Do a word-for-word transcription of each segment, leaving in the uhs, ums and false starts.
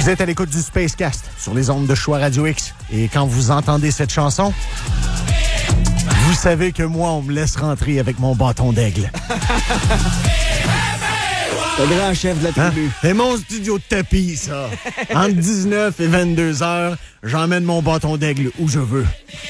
Vous êtes à l'écoute du Spacecast sur les ondes de Choix Radio X. Et quand vous entendez cette chanson, vous savez que moi, on me laisse rentrer avec mon bâton d'aigle. Le grand chef de la tribu. Hein? C'est mon studio de tapis, ça. Entre dix-neuf et vingt-deux heures, j'emmène mon bâton d'aigle où je veux.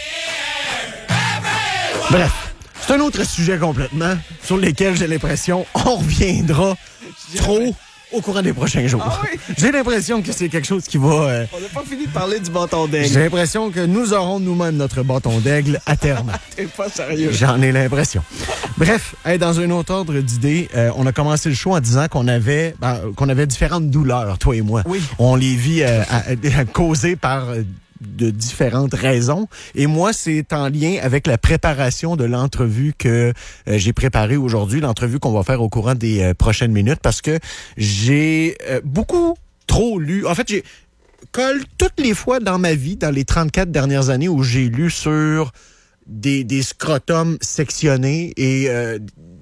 Bref, c'est un autre sujet complètement sur lequel j'ai l'impression on reviendra trop au courant des prochains jours. Ah oui? J'ai l'impression que c'est quelque chose qui va... Euh, On n'a pas fini de parler du bâton d'aigle. j'ai l'impression que nous aurons nous-mêmes notre bâton d'aigle à terme. T'es pas sérieux. J'en ai l'impression. Bref, hey, dans un autre ordre d'idée, euh, on a commencé le show en disant qu'on avait ben, qu'on avait différentes douleurs, toi et moi. Oui. On les vit euh, à, à, causées par euh, de différentes raisons. Et moi, c'est en lien avec la préparation de l'entrevue que euh, j'ai préparée aujourd'hui, l'entrevue qu'on va faire au courant des euh, prochaines minutes, parce que j'ai euh, beaucoup trop lu. En fait, j'ai colle toutes les fois dans ma vie, dans les trente-quatre dernières années où j'ai lu sur des, des scrotums sectionnés et euh,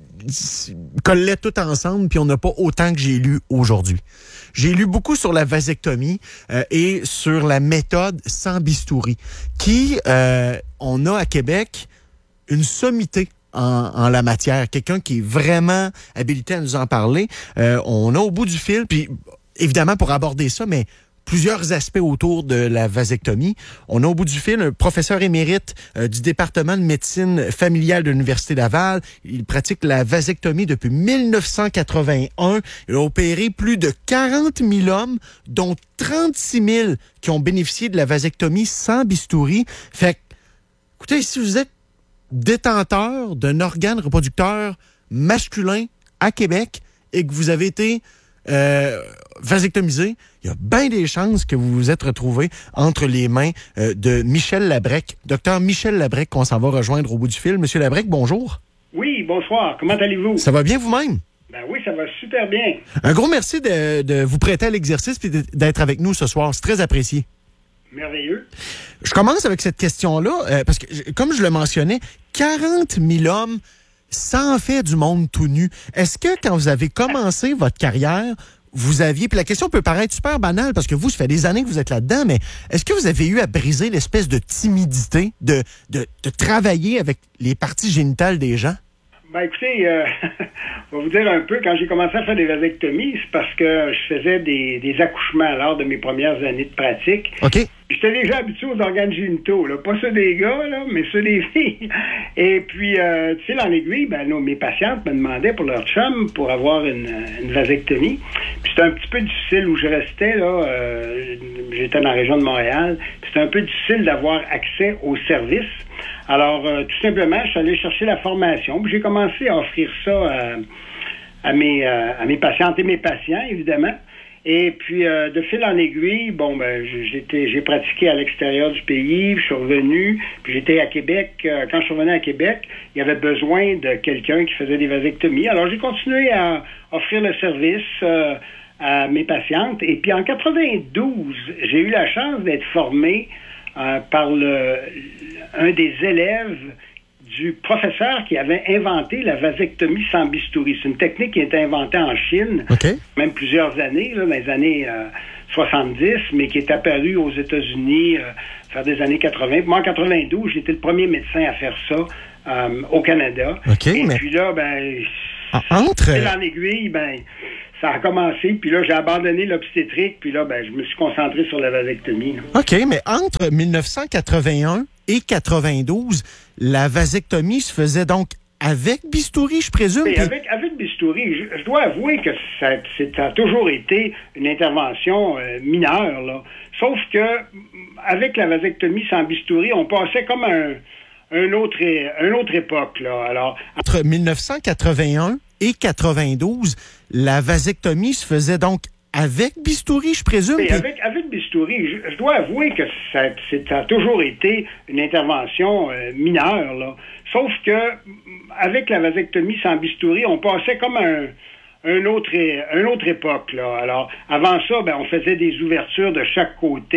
collait tout ensemble, puis on n'a pas autant que j'ai lu aujourd'hui. J'ai lu beaucoup sur la vasectomie euh, et sur la méthode sans bistouri, qui, euh, on a à Québec une sommité en, en la matière, quelqu'un qui est vraiment habilité à nous en parler. Euh, on a au bout du fil, puis évidemment pour aborder ça, mais plusieurs aspects autour de la vasectomie. On a au bout du fil un professeur émérite euh, du département de médecine familiale de l'Université Laval. Il pratique la vasectomie depuis mille neuf cent quatre-vingt-un. Il a opéré plus de quarante mille hommes, dont trente-six mille qui ont bénéficié de la vasectomie sans bistouri. Fait que, écoutez, si vous êtes détenteur d'un organe reproducteur masculin à Québec et que vous avez été Euh, vasectomisé, il y a bien des chances que vous vous êtes retrouvé entre les mains euh, de Michel Labrec, docteur Michel Labrec, qu'on s'en va rejoindre au bout du fil. Monsieur Labrec, bonjour. Oui, bonsoir. Comment allez-vous? Ça va bien vous-même? Ben oui, ça va super bien. Un gros merci de, de vous prêter à l'exercice et d'être avec nous ce soir. C'est très apprécié. Merveilleux. Je commence avec cette question-là, euh, parce que, comme je le mentionnais, quarante mille hommes, ça en fait du monde tout nu. Est-ce que quand vous avez commencé votre carrière, vous aviez, puis la question peut paraître super banale parce que vous, ça fait des années que vous êtes là-dedans, mais est-ce que vous avez eu à briser l'espèce de timidité de, de, de travailler avec les parties génitales des gens? Ben écoutez, euh, je vais vous dire un peu, quand j'ai commencé à faire des vasectomies, c'est parce que je faisais des, des accouchements lors de mes premières années de pratique. OK. J'étais déjà habitué aux organes génitaux, là. Pas ceux des gars, là, mais ceux des filles. Et puis, euh, tu sais, dans l'aiguille, ben, nos, mes patientes me demandaient pour leur chum, pour avoir une, une vasectomie. Puis c'était un petit peu difficile où je restais, là. Euh, j'étais dans la région de Montréal. C'était un peu difficile d'avoir accès aux services. Alors, euh, tout simplement, je suis allé chercher la formation. Puis j'ai commencé à offrir ça à, à, mes, euh, à mes patientes et mes patients, évidemment. Et puis, euh, de fil en aiguille, bon, ben, j'étais, j'ai pratiqué à l'extérieur du pays, je suis revenu, puis j'étais à Québec. Euh, quand je suis revenu à Québec, il y avait besoin de quelqu'un qui faisait des vasectomies. Alors, j'ai continué à offrir le service euh, à mes patientes. Et puis, en quatre-vingt-douze, j'ai eu la chance d'être formé euh, par le, un des élèves du professeur qui avait inventé la vasectomie sans bistouri. C'est une technique qui a été inventée en Chine, okay. même plusieurs années, là, dans les années euh, soixante-dix, mais qui est apparue aux États-Unis euh, vers des années quatre-vingts. Moi, en quatre-vingt-douze, j'étais le premier médecin à faire ça euh, au Canada. Okay, Et mais... puis là, ben, entre... en aiguille, ben, ça a commencé, puis là, j'ai abandonné l'obstétrique, puis là, ben, je me suis concentré sur la vasectomie. Là. OK, mais entre mille neuf cent quatre-vingt-un et quatre-vingt-douze, la vasectomie se faisait donc avec bistouri, je présume? Et puis... avec, avec bistouri, je, je dois avouer que ça, ça a toujours été une intervention euh, mineure, là. Sauf que, avec la vasectomie sans bistouri, on passait comme un, un autre, un autre époque, là. Alors, entre mille neuf cent quatre-vingt-un et quatre-vingt-douze, la vasectomie se faisait donc avec bistouri, je présume? Et puis... avec, avec bistouri, je, je dois avouer que ça, ça a toujours été une intervention euh, mineure, là. Sauf que, avec la vasectomie sans bistouri, on passait comme un, un autre, un autre époque, là. Alors, avant ça, ben, on faisait des ouvertures de chaque côté.